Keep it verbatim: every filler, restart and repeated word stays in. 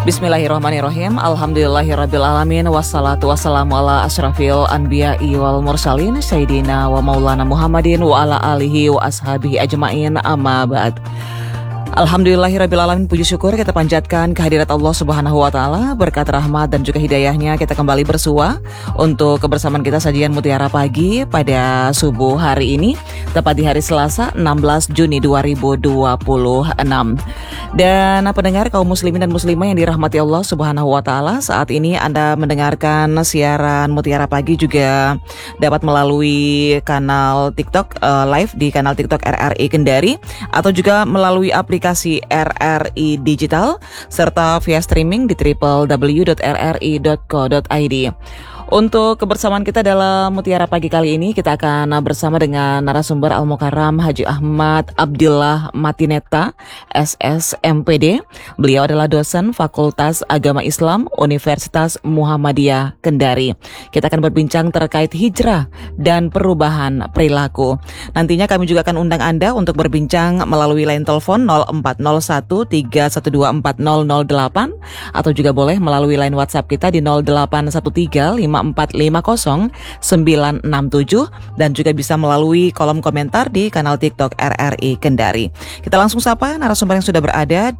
Bismillahirrahmanirrahim. Alhamdulillahirrabbilalamin. Wassalatu wassalamu ala asyrafil anbiya'i wal mursalin Sayyidina wa maulana Muhammadin wa ala alihi wa ashabihi ajma'in, amma ba'd. Alhamdulillahirrabbilalamin, puji syukur kita panjatkan kehadirat Allah Subhanahu wa Ta'ala, berkat rahmat dan juga hidayahnya kita kembali bersua untuk kebersamaan kita sajian Mutiara Pagi pada subuh hari ini, tepat di hari Selasa enam belas Juni dua ribu dua puluh enam. Dan pendengar kaum muslimin dan muslimah yang dirahmati Allah Subhanahu wa Ta'ala, saat ini Anda mendengarkan siaran Mutiara Pagi juga dapat melalui kanal TikTok, uh, live di kanal TikTok R R I Kendari, atau juga melalui aplikasi R R I Digital, serta via streaming di w w w dot r r i dot co dot i d. Untuk kebersamaan kita dalam Mutiara Pagi kali ini, kita akan bersama dengan narasumber Al-Mukarram Haji Ahmad Abdillah Matineta, S S M P D. Beliau adalah dosen Fakultas Agama Islam Universitas Muhammadiyah Kendari. Kita akan berbincang terkait hijrah dan perubahan perilaku. Nantinya kami juga akan undang Anda untuk berbincang melalui line telepon nol empat nol satu tiga satu dua empat nol nol delapan, atau juga boleh melalui line WhatsApp kita di nol delapan satu tiga lima empat lima nol sembilan enam tujuh, dan juga bisa melalui kolom komentar di kanal TikTok R R I Kendari. Kita langsung sapa narasumber yang sudah berada